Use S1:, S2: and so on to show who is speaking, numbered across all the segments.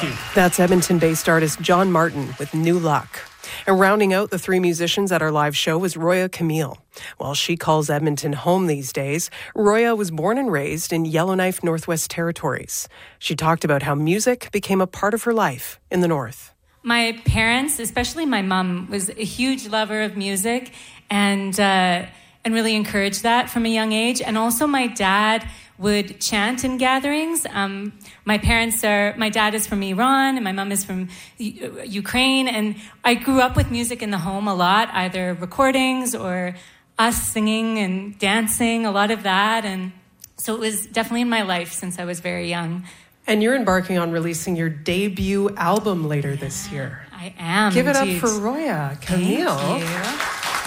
S1: Thank you.
S2: That's Edmonton-based artist John Martin with New Luck. And rounding out the three musicians at our live show was Roya Camille. While she calls Edmonton home these days, Roya was born and raised in Yellowknife, Northwest Territories. She talked about how music became a part of her life in the North.
S3: My parents, especially my mom, was a huge lover of music and really encouraged that from a young age. And also my dad would chant in gatherings. My dad is from Iran and my mom is from Ukraine. And I grew up with music in the home a lot, either recordings or us singing and dancing, a lot of that. And so it was definitely in my life since I was very young.
S2: And you're embarking on releasing your debut album later this year.
S3: I am.
S2: Give it
S3: indeed.
S2: up for Roya Camille.
S3: Thank you.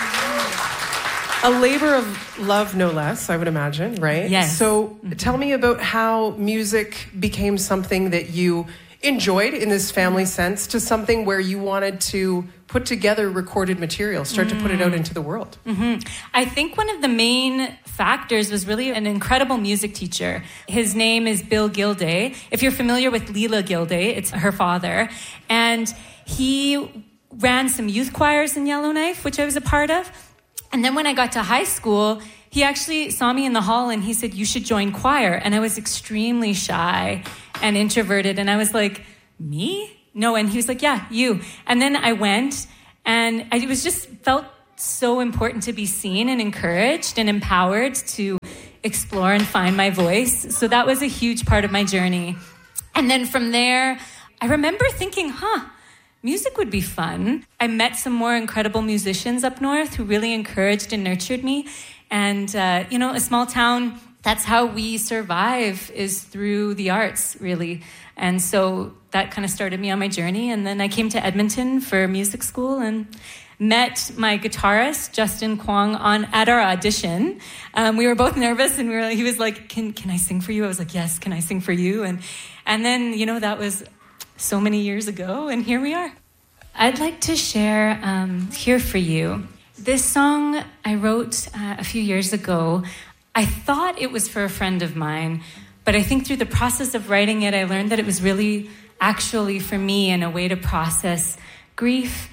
S2: A labor of love, no less, I would imagine, right?
S3: Yes.
S2: So tell me about how music became something that you enjoyed in this family sense to something where you wanted to put together recorded material, start to put it out into the world.
S3: I think one of the main factors was really an incredible music teacher. His name is Bill Gilday. If you're familiar with Leela Gilday, it's her father. And he ran some youth choirs in Yellowknife, which I was a part of. And then when I got to high school, he actually saw me in the hall and he said, you should join choir. And I was extremely shy and introverted. And I was like, me? No. And he was like, yeah, you. And then I went and it was just felt so important to be seen and encouraged and empowered to explore and find my voice. So that was a huge part of my journey. And then from there, I remember thinking, music would be fun. I met some more incredible musicians up north who really encouraged and nurtured me. And, a small town, that's how we survive, is through the arts, really. And so that kind of started me on my journey. And then I came to Edmonton for music school and met my guitarist, Justin Kwong, at our audition. We were both nervous and he was like, can I sing for you? I was like, yes, can I sing for you? And then, that was so many years ago, and here we are. I'd like to share Here For You. This song I wrote a few years ago. I thought it was for a friend of mine, but I think through the process of writing it, I learned that it was really actually for me and a way to process grief.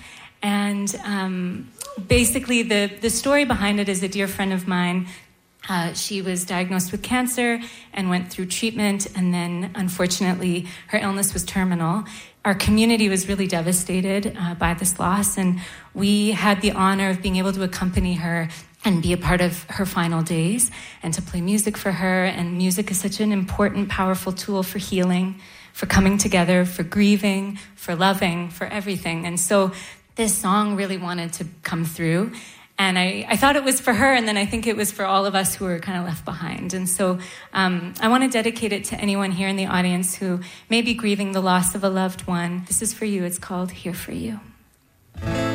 S3: And basically the story behind it is a dear friend of mine. She was diagnosed with cancer and went through treatment, and then unfortunately her illness was terminal. Our community was really devastated by this loss, and we had the honor of being able to accompany her and be a part of her final days and to play music for her. And music is such an important, powerful tool for healing, for coming together, for grieving, for loving, for everything. And so this song really wanted to come through. And I thought it was for her, and then I think it was for all of us who were kind of left behind. And so I want to dedicate it to anyone here in the audience who may be grieving the loss of a loved one. This is for you. It's called Here For You.